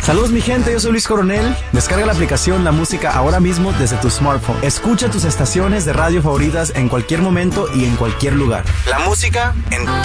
Saludos mi gente, yo soy Luis Coronel. Descarga la aplicación La Música ahora mismo desde tu smartphone. Escucha tus estaciones de radio favoritas en cualquier momento y en cualquier lugar. La música en